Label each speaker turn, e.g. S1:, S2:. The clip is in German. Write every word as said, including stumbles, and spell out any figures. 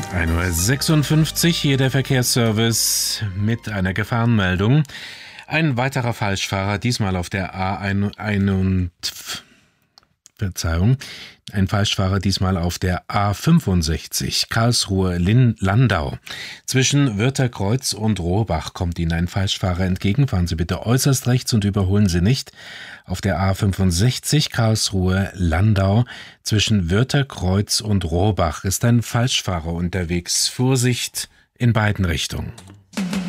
S1: ein Uhr sechsundfünfzig, hier der Verkehrsservice mit einer Gefahrenmeldung. Ein weiterer Falschfahrer, diesmal auf der A einundfünfzig. Verzeihung, ein Falschfahrer diesmal auf der A fünfundsechzig, Karlsruhe-Landau. Zwischen Wörtherkreuz und Rohrbach kommt Ihnen ein Falschfahrer entgegen. Fahren Sie bitte äußerst rechts und überholen Sie nicht. Auf der A fünfundsechzig, Karlsruhe-Landau, zwischen Wörtherkreuz und Rohrbach ist ein Falschfahrer unterwegs. Vorsicht in beiden Richtungen.